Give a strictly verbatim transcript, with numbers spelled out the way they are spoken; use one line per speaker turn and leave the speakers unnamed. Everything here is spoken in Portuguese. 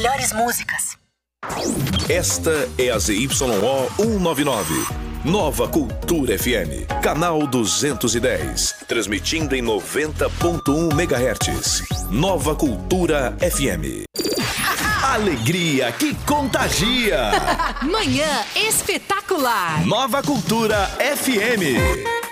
melhores músicas.
Esta é a Z Y O cento e noventa e nove. Nova Cultura F M. Canal duzentos e dez. Transmitindo em noventa ponto um megahertz. Nova Cultura F M. Alegria que contagia.
Manhã espetacular.
Nova Cultura F M.